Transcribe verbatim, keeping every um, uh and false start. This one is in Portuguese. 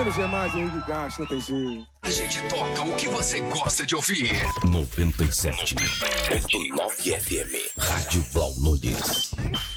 Menos é mais, Henrique Castro, não tem jeito. A gente toca o que você gosta de ouvir. noventa e sete ponto nove F M, Rádio Blau Nunes.